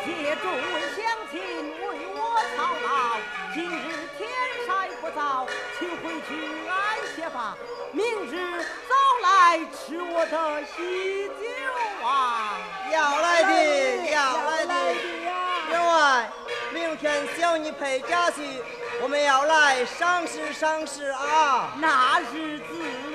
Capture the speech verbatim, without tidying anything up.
借诸位乡亲为我操劳，今日天晒不早，请回去安歇吧。明日早来吃我的喜酒啊！ 要来的，要来的。 呀！ 员外，明天小女陪家去，我们要来赏识赏识啊！ 那日子。